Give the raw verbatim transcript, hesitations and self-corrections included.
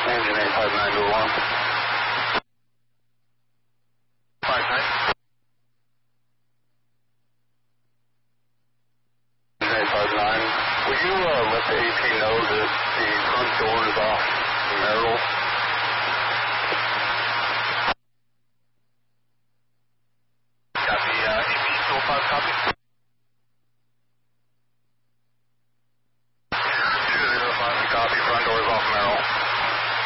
Engine eight five nine to alarm. five nine. Engine eight five nine. Will you uh, let the A P know that the front door is off Merrill? Copy, uh, A P two oh five, copy.